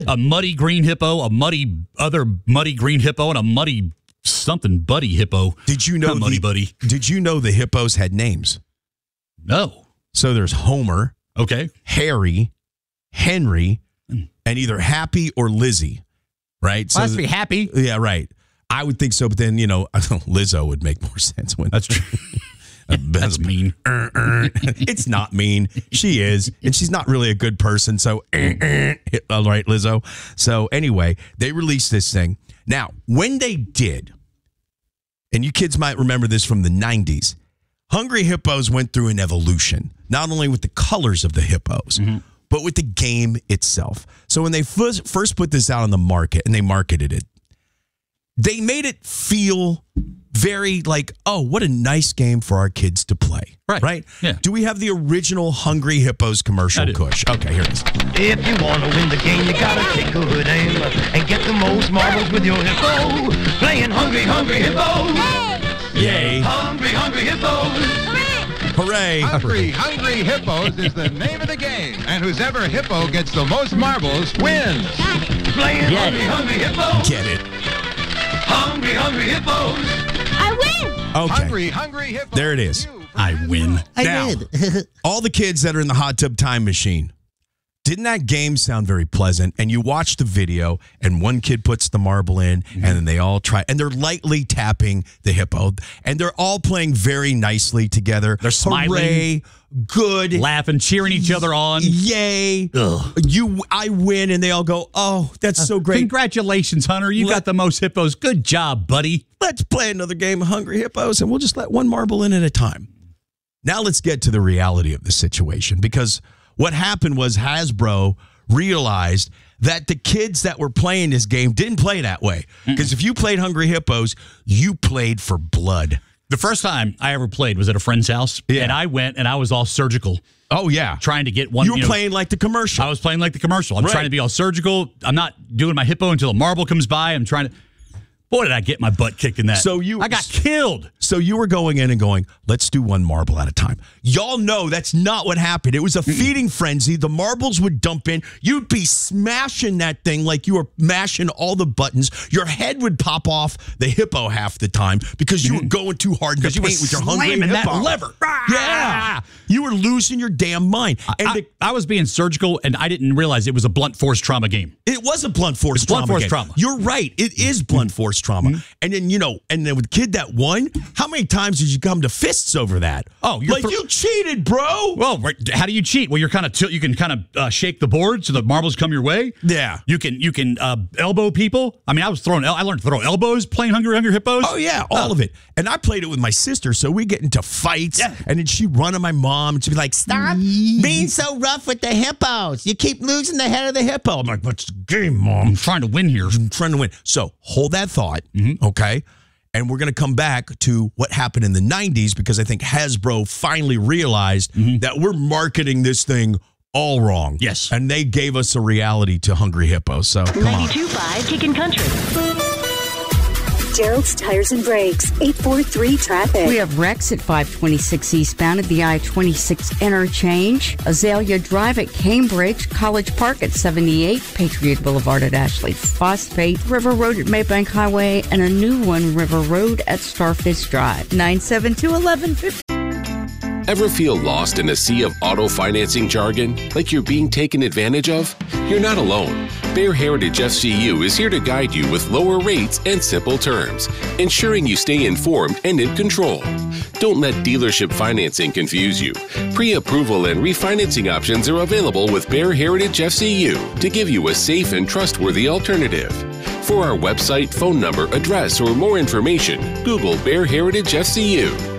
a muddy green hippo, other muddy green hippo, and a muddy something buddy hippo. Did you know muddy buddy? Did you know the hippos had names? No. So there's Homer, okay, Harry, Henry, and either Happy or Lizzie, right? Well, so has to be Happy. Yeah, right. I would think so, but then, Lizzo would make more sense. That's true. That's mean. It's not mean. She is, and she's not really a good person. So, all right, Lizzo. So anyway, they released this thing. Now, when they did, and you kids might remember this from the 90s, Hungry Hippos went through an evolution, not only with the colors of the hippos, but with the game itself. So when they first put this out on the market and they marketed it, they made it feel very like, oh, what a nice game for our kids to play. Right? Yeah. Do we have the original Hungry Hippos commercial, Kush? Okay, here it is. If you want to win the game, you got to take good aim and get the most marbles with your hippo. Playing Hungry Hippos. Yay. Hungry Hippos. Hooray. Hungry Hippos is the name of the game. And whoever hippo gets the most marbles wins. Playing Hungry Hippos. Get it. Hungry Hippos. I win. Okay. Hungry Hippos. There it is. I win. Now, all the kids that are in the hot tub time machine, didn't that game sound very pleasant? And you watch the video, and one kid puts the marble in, and then they all try, and they're lightly tapping the hippo, and they're all playing very nicely together. They're smiling. Hooray, good. Laughing, cheering each other on. Yay. I win, and they all go, oh, that's so great. Congratulations, Hunter. You got the most hippos. Good job, buddy. Let's play another game of Hungry Hippos, and we'll just let one marble in at a time. Now let's get to the reality of the situation, because what happened was Hasbro realized that the kids that were playing this game didn't play that way. Because if you played Hungry Hippos, you played for blood. The first time I ever played was at a friend's house, and I went and I was all surgical. Oh, yeah. Trying to get one. You were playing like the commercial. I was playing like the commercial. I'm trying to be all surgical. I'm not doing my hippo until a marble comes by. I'm trying to... Boy, did I get my butt kicked in that. I got killed. So you were going in and going, let's do one marble at a time. Y'all know that's not what happened. It was a feeding frenzy. The marbles would dump in. You'd be smashing that thing like you were mashing all the buttons. Your head would pop off the hippo half the time because you were going too hard in the paint with your hungry hippo. That lever. Yeah. You were losing your damn mind. And I was being surgical, and I didn't realize it was a blunt force trauma game. It was a blunt force trauma blunt force game. trauma. You're right. It is blunt force trauma. And then, and then with the kid that won, how many times did you come to fists over that? Oh, you cheated, bro. Well, how do you cheat? Well, you're kind of you can kind of shake the board so the marbles come your way. Yeah. You can elbow people. I mean, I learned to throw elbows playing Hungry Hippos. Oh yeah, all of it. And I played it with my sister, so we get into fights. Yeah. And then she'd run at my mom, and she'd be like, "Stop being so rough with the hippos. You keep losing the head of the hippo." I'm like, "What's the game, Mom? I'm trying to win here. I'm trying to win." So hold that thought, okay? And we're going to come back to what happened in the 90s, because I think Hasbro finally realized that we're marketing this thing all wrong. Yes. And they gave us a reality to Hungry Hippos. So come on. 92.5 Kickin' Country. Gerald's Tires and Brakes, 843 traffic. We have wrecks at 526 eastbound at the I-26 interchange, Azalea Drive at Cambridge, College Park at 78, Patriot Boulevard at Ashley Phosphate, River Road at Maybank Highway, and a new one, River Road at Starfish Drive. 972-1150. Ever feel lost in a sea of auto financing jargon, like you're being taken advantage of? You're not alone. Bear Heritage FCU is here to guide you with lower rates and simple terms, ensuring you stay informed and in control. Don't let dealership financing confuse you. Pre-approval and refinancing options are available with Bear Heritage FCU to give you a safe and trustworthy alternative. For our website, phone number, address, or more information, Google Bear Heritage FCU.